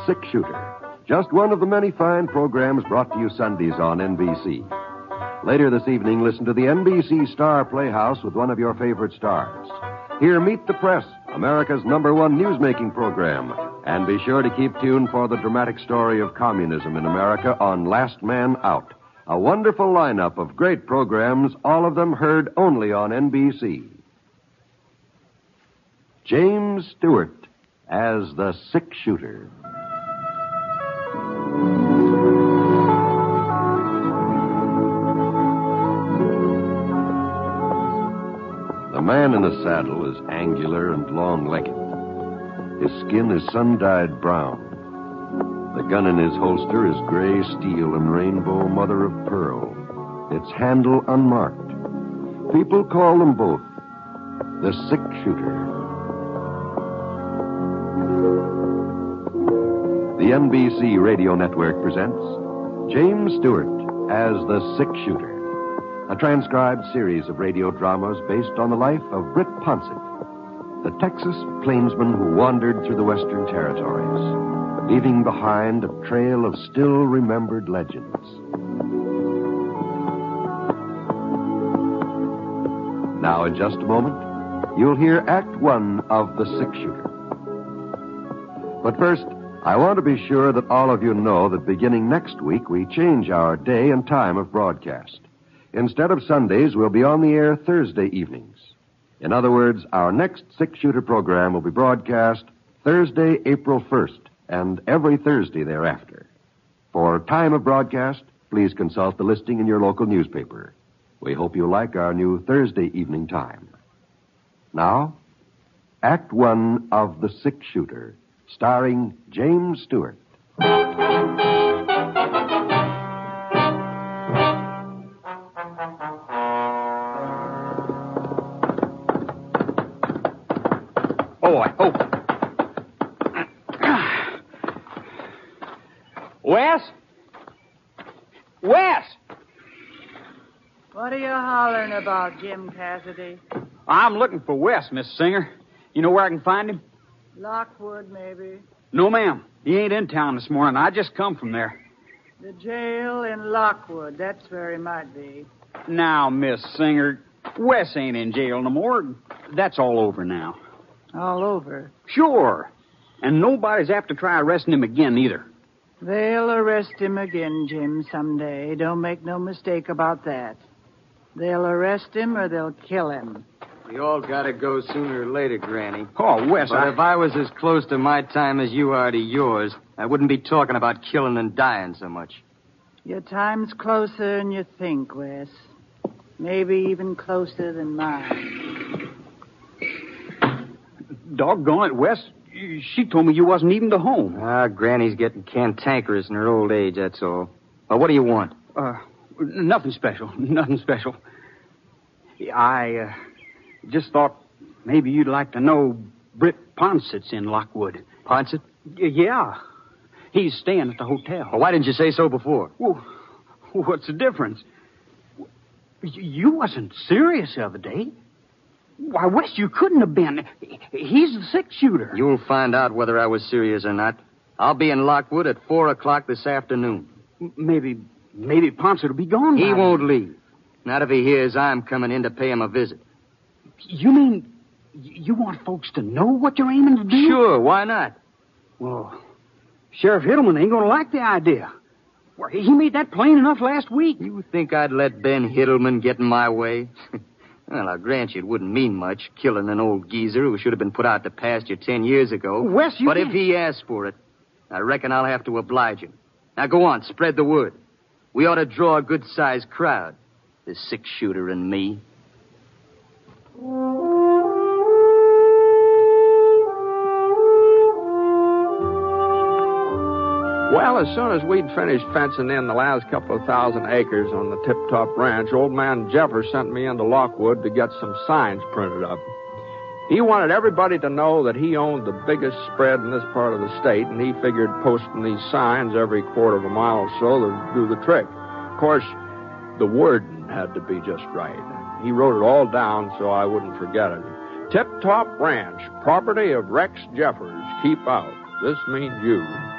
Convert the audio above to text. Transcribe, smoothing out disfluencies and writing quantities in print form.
Six-Shooter. Just one of the many fine programs brought to you Sundays on NBC. Later this evening, listen to the NBC Star Playhouse with one of your favorite stars. Hear Meet the Press, America's #1 newsmaking program. And be sure to keep tuned for the dramatic story of communism in America on Last Man Out. A wonderful lineup of great programs, all of them heard only on NBC. James Stewart as the Six-Shooter. The man in the saddle is angular and long-legged. His skin is sun-dyed brown. The gun in his holster is gray steel and rainbow mother of pearl, its handle unmarked. People call them both the Six-Shooter. The NBC Radio Network presents James Stewart as the Six-Shooter, a transcribed series of radio dramas based on the life of Britt Ponset, the Texas plainsman who wandered through the Western Territories, leaving behind a trail of still-remembered legends. Now, in just a moment, you'll hear Act One of The Six-Shooter. But first, I want to be sure that all of you know that beginning next week, we change our day and time of broadcast. Instead of Sundays, we'll be on the air Thursday evenings. In other words, our next Six-Shooter program will be broadcast Thursday, April 1st, and every Thursday thereafter. For time of broadcast, please consult the listing in your local newspaper. We hope you like our new Thursday evening time. Now, Act One of The Six-Shooter, starring James Stewart. Wes! What are you hollering about, Jim Cassidy? I'm looking for Wes, Miss Singer. You know where I can find him? Lockwood, maybe. No, ma'am. He ain't in town this morning. I just come from there. The jail in Lockwood. That's where he might be. Now, Miss Singer, Wes ain't in jail no more. That's all over now. All over? Sure. And nobody's apt to try arresting him again, either. They'll arrest him again, Jim, someday. Don't make no mistake about that. They'll arrest him or they'll kill him. We all gotta go sooner or later, Granny. Oh, Wes, But if I was as close to my time as you are to yours, I wouldn't be talking about killing and dying so much. Your time's closer than you think, Wes. Maybe even closer than mine. Doggone it, Wes. She told me you wasn't even to home. Granny's getting cantankerous in her old age, that's all. Well, what do you want? Nothing special. Nothing special. I just thought maybe you'd like to know Britt Ponset's in Lockwood. Ponset? Yeah. He's staying at the hotel. Well, why didn't you say so before? Well, what's the difference? You wasn't serious the other day. Why, Wes, you couldn't have been. He's the Six-Shooter. You'll find out whether I was serious or not. I'll be in Lockwood at 4 o'clock this afternoon. Maybe Ponset will be gone He now. won't leave. Not if he hears I'm coming in to pay him a visit. You mean you want folks to know what you're aiming to do? Sure, why not? Well, Sheriff Hiddleman ain't going to like the idea. Well, he made that plain enough last week. You think I'd let Ben Hiddleman get in my way? Well, I'll grant you it wouldn't mean much, killing an old geezer who should have been put out to pasture 10 years ago. Wes, you But can't... if he asks for it, I reckon I'll have to oblige him. Now, go on, spread the word. We ought to draw a good-sized crowd. The Six-Shooter and me. Well, as soon as we'd finished fencing in the last couple of thousand acres on the Tip Top Ranch, old man Jeffers sent me into Lockwood to get some signs printed up. He wanted everybody to know that he owned the biggest spread in this part of the state, and he figured posting these signs every quarter of a mile or so would do the trick. Of course, the wording had to be just right. He wrote it all down so I wouldn't forget it. Tip Top Ranch, property of Rex Jeffers. Keep out. This means you.